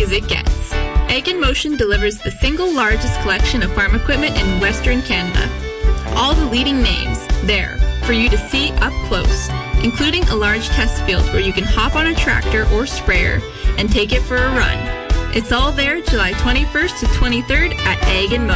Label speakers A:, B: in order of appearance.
A: as it gets. Ag in Motion delivers the single largest collection of farm equipment in Western Canada. All the leading names there for you to see up close, including a large test field where you can hop on a tractor or sprayer and take it for a run. It's all there July 21st to 23rd at Ag in Motion.